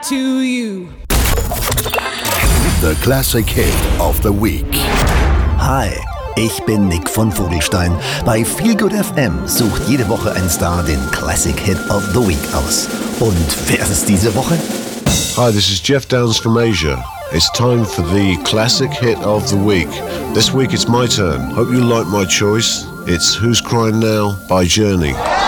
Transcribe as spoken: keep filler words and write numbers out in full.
to you. The Classic Hit of the Week. Hi, ich bin Nick von Vogelstein. Bei Feel Good F M sucht jede Woche ein Star den Classic Hit of the Week aus. Und wer ist es diese Woche? Hi, this is Jeff Downs from Asia. It's time for the Classic Hit of the Week. This week it's my turn. Hope you like my choice. It's Who's Crying Now by Journey.